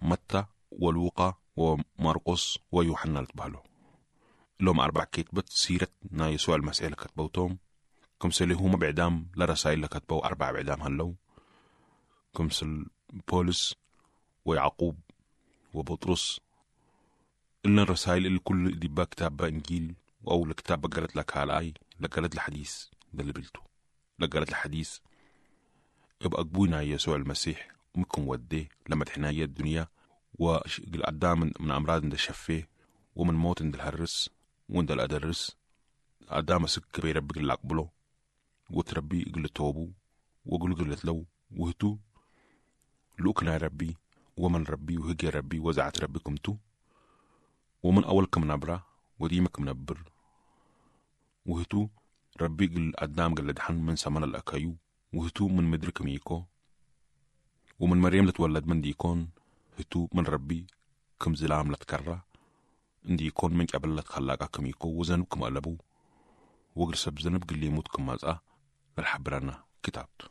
متى ولوقا ومرقس ويوحنا التبالو لهم 4 كتبت سيرة نا يسوع المسيح اللي كتبوتهم كمثل هما بعدام لرسائل اللي كتبوا 4 بعدام هلو كمثل بولس ويعقوب وبطرس إلنا الرسائل اللي كل دي كتاب إنجيل أو الكتاب قالت لك هالاي لقالت الحديث ده اللي بلته لقالت الحديث يبقى قبونا يسوع المسيح ومكم وديه لما تحنايا الدنيا وقدام من أمراض عند الشفة ومن موت عند الهرس وعند الأدرس قدام سك بيربي اللي أقبله وتربي قل توبو وقل قلت لو وهتو لوكنا ربي ومن ربي وهجي ربي وزعت ربكم تو ومن أولكم نبرة وديمكم نبر وهتو ربي قل قدام قل دحن من سمن الأكايو وهتو من مدرك ميكو ومن مريم لتولد من ديكون هتو من ربي كم زلام لتكرر ديكون من قبل لتخلاقا كميكو وزنكم قلبو وقر سب زنب قل يموتكم مازقا للحبرانا كتابتو.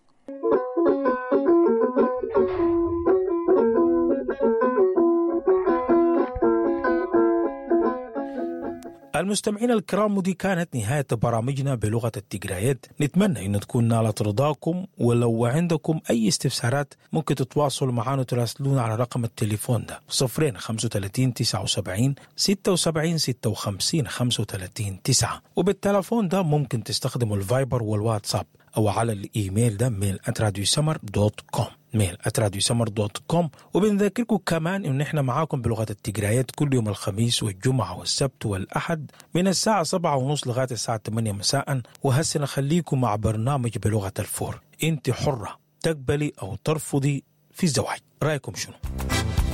المستمعين الكرام، ودي كانت نهاية برامجنا بلغة التجرايات. نتمنى أن تكون نالت رضاكم، ولو عندكم أي استفسارات ممكن تتواصلوا معنا وتراسلونا على رقم التليفون ده 035 79 76 56 35 9، وبالتليفون ده ممكن تستخدموا الفايبر والواتساب أو على الإيميل ده mail@radiosummer.com mail@radiosummer.com. وبنذكركم كمان إن إحنا معاكم بلغة التجرايات كل يوم الخميس والجمعة والسبت والأحد من الساعة 7:30 لغاية الساعة 8 مساء. وهسه نخليكم مع برنامج بلغة الفور. أنت حرة تقبلي أو ترفضي في الزواج، رأيكم شنو؟